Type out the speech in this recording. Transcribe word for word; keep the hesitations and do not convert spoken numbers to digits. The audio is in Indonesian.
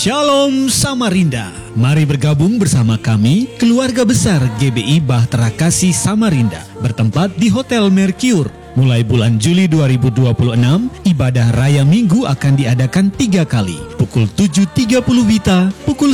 Shalom Samarinda. Mari bergabung bersama kami, keluarga besar G B I Bahtera Kasih Samarinda, bertempat di Hotel Mercure. Mulai bulan Juli dua ribu dua puluh enam, ibadah raya minggu akan diadakan tiga kali, pukul tujuh tiga puluh W I B Ta, pukul